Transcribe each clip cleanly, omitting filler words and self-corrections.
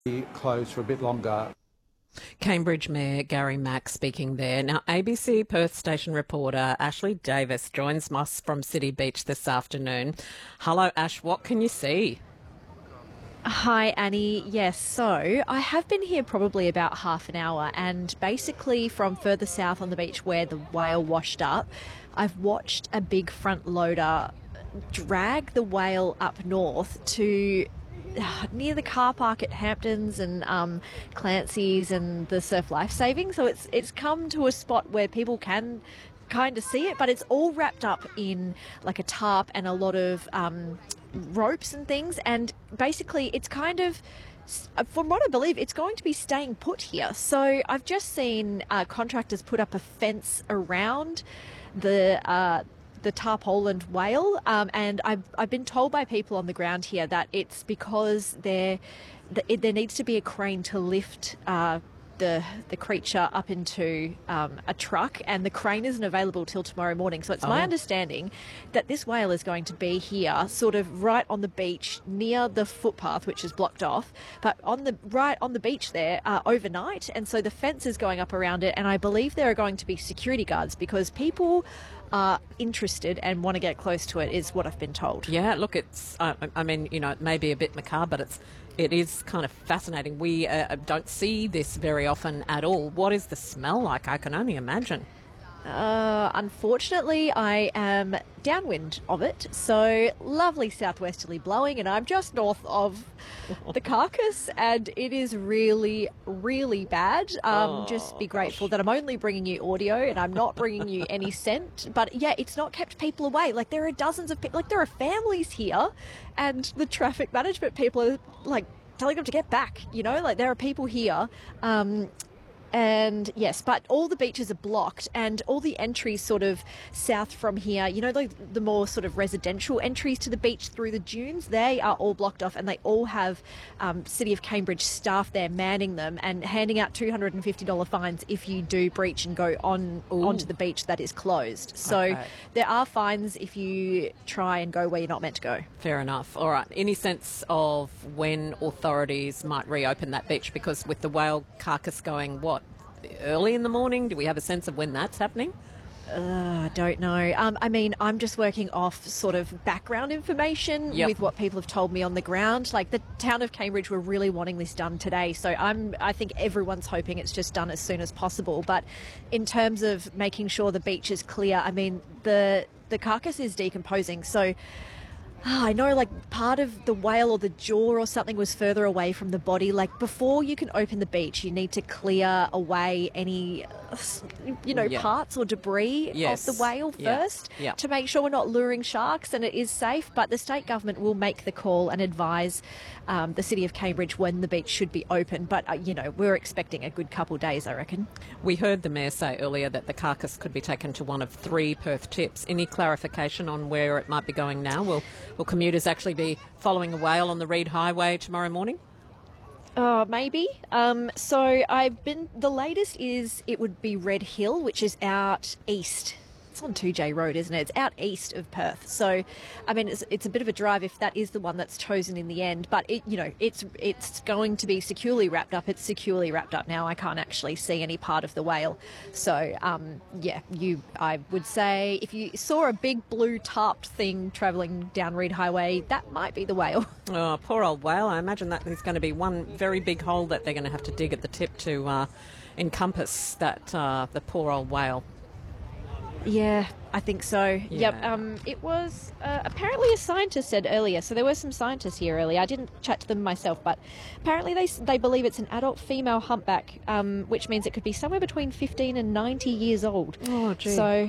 be closed for a bit longer. Cambridge Mayor Gary Mack speaking there. Now, ABC Perth station reporter Ashley Davis joins us from City Beach this afternoon. Hello, Ash. What can you see? Hi, Annie. Yes, so I have been here probably about half an hour, and basically from further south on the beach where the whale washed up, I've watched a big front loader drag the whale up north to near the car park at Hamptons and Clancy's and the Surf Life Saving. So it's come to a spot where people can kind of see it, but it's all wrapped up in like a tarp and a lot of ropes and things, and basically it's kind of, from what I believe, it's going to be staying put here. So I've just seen contractors put up a fence around the tarpaulin whale, and I've been told by people on the ground here that it's because there needs to be a crane to lift the creature up into a truck, and the crane isn't available till tomorrow morning. So it's my understanding that this whale is going to be here, sort of right on the beach near the footpath, which is blocked off, but right on the beach there overnight. And so the fence is going up around it, and I believe there are going to be security guards because people are interested and want to get close to it, is what I've been told. Yeah, look, it's, I mean, you know, it may be a bit macabre, but it is kind of fascinating. We don't see this very often at all. What is the smell like? I can only imagine. Unfortunately, I am downwind of it, so lovely southwesterly blowing, and I'm just north of the carcass, and it is really, really bad. Just be grateful that I'm only bringing you audio and I'm not bringing you any scent. But yeah, it's not kept people away. Like, there are dozens of people, like there are families here, and the traffic management people are like telling them to get back, you know, like there are people here. And yes, but all the beaches are blocked, and all the entries sort of south from here, you know, the more sort of residential entries to the beach through the dunes, they are all blocked off, and they all have City of Cambridge staff there manning them and handing out $250 fines if you do breach and go onto the beach that is closed. So there are fines if you try and go where you're not meant to go. Fair enough. All right. Any sense of when authorities might reopen that beach? Because with the whale carcass going, what, early in the morning? Do we have a sense of when that's happening? I don't know. I mean, I'm just working off sort of background information with what people have told me on the ground. Like, the town of Cambridge were really wanting this done today, so I think everyone's hoping it's just done as soon as possible. But in terms of making sure the beach is clear, I mean, the carcass is decomposing, so I know, like, part of the whale or the jaw or something was further away from the body. Like, before you can open the beach, you need to clear away any, parts or debris of the whale first to make sure we're not luring sharks and it is safe. But the state government will make the call and advise the City of Cambridge when the beach should be open. But, we're expecting a good couple of days, I reckon. We heard the Mayor say earlier that the carcass could be taken to one of 3 Perth tips. Any clarification on where it might be going now? Will commuters actually be following a whale on the Reid Highway tomorrow morning? Maybe. So the latest is it would be Red Hill, which is out east. It's on 2J Road, isn't it? It's out east of Perth. So, I mean, it's a bit of a drive if that is the one that's chosen in the end. But it's going to be securely wrapped up. It's securely wrapped up now. I can't actually see any part of the whale. So, I would say if you saw a big blue tarped thing travelling down Reid Highway, that might be the whale. Oh, poor old whale. I imagine that is going to be one very big hole that they're going to have to dig at the tip to encompass that the poor old whale. Yeah, I think so. Yeah. Yep. It was apparently a scientist said earlier. So there were some scientists here earlier. I didn't chat to them myself, but apparently they believe it's an adult female humpback, which means it could be somewhere between 15 and 90 years old. Oh, gee. So,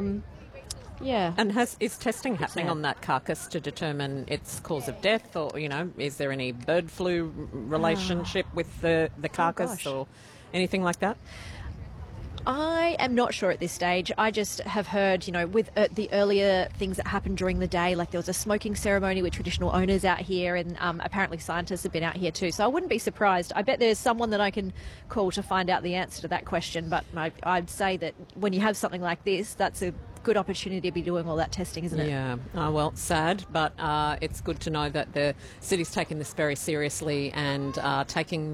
yeah. And is testing happening on that carcass to determine its cause of death, or is there any bird flu relationship with the carcass or anything like that? I am not sure at this stage. I just have heard, with the earlier things that happened during the day, like there was a smoking ceremony with traditional owners out here, and apparently scientists have been out here too. So I wouldn't be surprised. I bet there's someone that I can call to find out the answer to that question. But I'd say that when you have something like this, that's a good opportunity to be doing all that testing, isn't it? Yeah, well, sad, but it's good to know that the city's taking this very seriously and taking